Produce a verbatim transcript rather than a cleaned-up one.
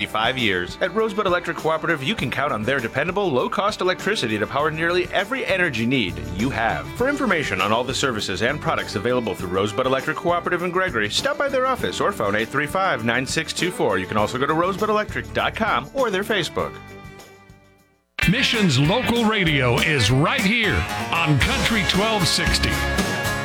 eighty-five years. At Rosebud Electric Cooperative, you can count on their dependable, low-cost electricity to power nearly every energy need you have. For information on all the services and products available through Rosebud Electric Cooperative in Gregory, stop by their office or phone eight three five, nine six two four. You can also go to rosebud electric dot com or their Facebook. Mission's local radio is right here on Country twelve sixty.